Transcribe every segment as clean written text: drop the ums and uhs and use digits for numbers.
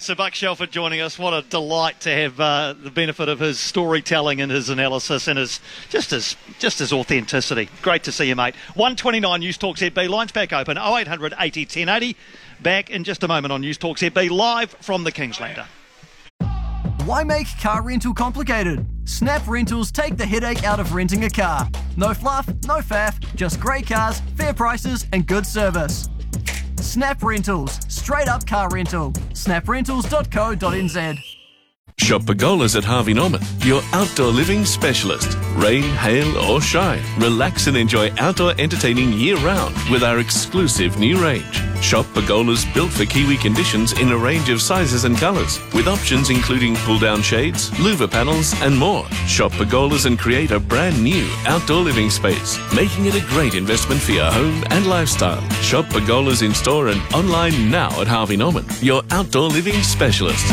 So Buck Shelford joining us. What a delight to have the benefit of his storytelling and his analysis and his just his authenticity. Great to see you, mate. 129 News Talk ZB. Lines back open. 0800 80 1080. Back in just a moment on News Talk ZB, live from the Kingslander. Why make car rental complicated? Snap Rentals take the headache out of renting a car. No fluff, no faff, just great cars, fair prices and good service. Snap Rentals, straight up car rental. snaprentals.co.nz. Shop Pergolas at Harvey Norman, your outdoor living specialist. Rain, hail or shine, relax and enjoy outdoor entertaining year-round with our exclusive new range. Shop Pergolas built for Kiwi conditions in a range of sizes and colours, with options including pull-down shades, louver panels and more. Shop Pergolas and create a brand new outdoor living space, making it a great investment for your home and lifestyle. Shop Pergolas in store and online now at Harvey Norman, your outdoor living specialist.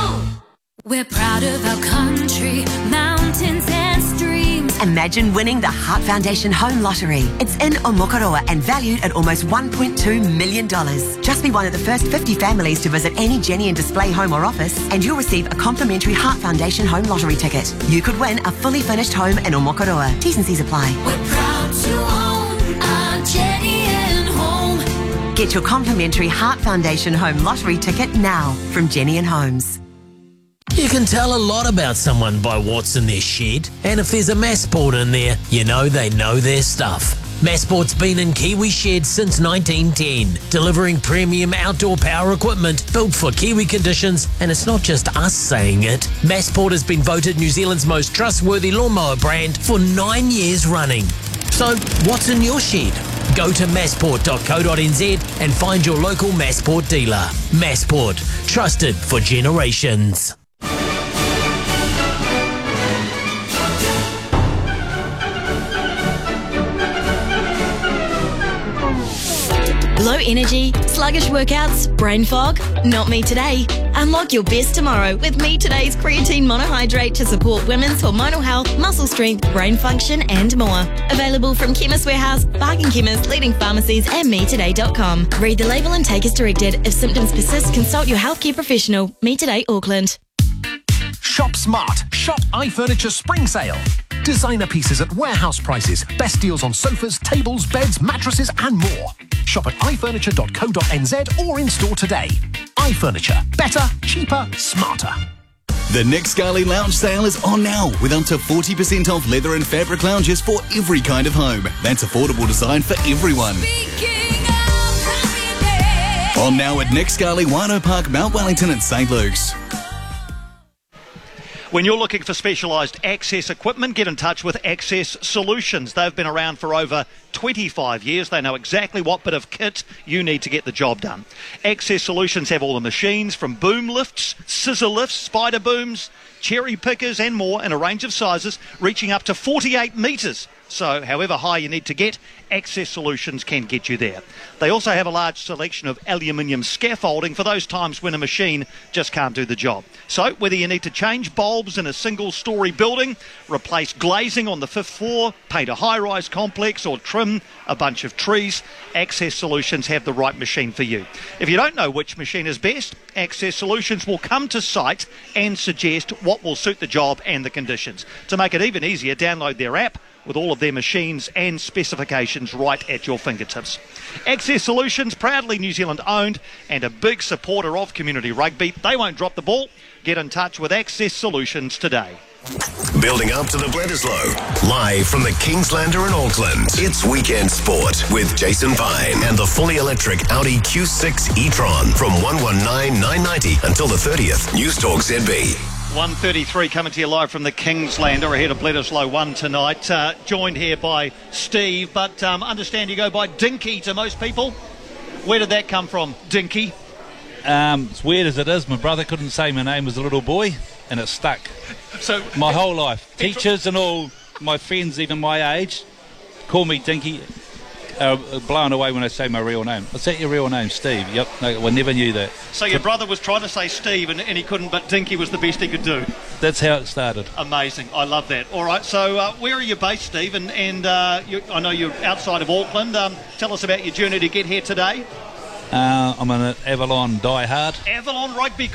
We're proud of our country, mountains and streams. Imagine winning the Heart Foundation Home Lottery. It's in Omokoroa and valued at almost $1.2 million. Just be one of the first 50 families to visit any Jenny and Display home or office and you'll receive a complimentary Heart Foundation Home Lottery ticket. You could win a fully furnished home in Omokoroa. T's and C's apply. We're proud to own our Jenny and Home. Get your complimentary Heart Foundation Home Lottery ticket now from Jenny and Homes. You can tell a lot about someone by what's in their shed, and if there's a Massport in there, you know they know their stuff. Massport's been in Kiwi sheds since 1910, delivering premium outdoor power equipment built for Kiwi conditions, and it's not just us saying it. Massport has been voted New Zealand's most trustworthy lawnmower brand for 9 years running. So, what's in your shed? Go to massport.co.nz and find your local Massport dealer. Massport, trusted for generations. Low energy, sluggish workouts, brain fog? Not me today. Unlock your best tomorrow with Me Today's creatine monohydrate to support women's hormonal health, muscle strength, brain function and more. Available from Chemist Warehouse, Bargain Chemist, leading pharmacies and metoday.com. Read the label and take as directed. If symptoms persist, consult your healthcare professional. Me Today, Auckland. Shop smart. Shop iFurniture Spring Sale. Designer pieces at warehouse prices. Best deals on sofas, tables, beds, mattresses and more. Shop at ifurniture.co.nz or in store today. iFurniture. Better, cheaper, smarter. The Nick Scali Lounge sale is on now with up to 40% off leather and fabric lounges for every kind of home. That's affordable design for everyone. On now at Nick Scali, Wino Park, Mount Wellington and St Luke's. When you're looking for specialised access equipment, get in touch with Access Solutions. They've been around for over 25 years. They know exactly what bit of kit you need to get the job done. Access Solutions have all the machines from boom lifts, scissor lifts, spider booms, cherry pickers and more in a range of sizes reaching up to 48 metres. So however high you need to get, Access Solutions can get you there. They also have a large selection of aluminium scaffolding for those times when a machine just can't do the job. So whether you need to change bulbs in a single-storey building, replace glazing on the 5th floor, paint a high-rise complex or trim a bunch of trees, Access Solutions have the right machine for you. If you don't know which machine is best, Access Solutions will come to site and suggest what will suit the job and the conditions. To make it even easier, download their app with all of their machines and specifications right at your fingertips. Access Solutions, proudly New Zealand owned and a big supporter of community rugby. They won't drop the ball. Get in touch with Access Solutions today. Building up to the Bledisloe, live from the Kingslander in Auckland. It's Weekend Sport with Jason Pine and the fully electric Audi Q6 e-tron from 119,990 until the 30th. News Talk ZB. 1:33 coming to you live from the Kingslander ahead of Bledisloe 1 tonight. Joined here by Steve, but understand you go by Dinky to most people. Where did that come from, Dinky? As weird as it is, my brother couldn't say my name as a little boy, and it stuck. So my whole life. Teachers and all my friends, even my age, call me Dinky. Blown away when I say my real name. Is that your real name, Steve? Yep. No, I never knew that. So your brother was trying to say Steve and he couldn't, but Dinky was the best he could do. That's how it started. Amazing. I love that. All right, so where are you based, Steve? And I know you're outside of Auckland. Tell us about your journey to get here today. I'm an Avalon diehard. Avalon Rugby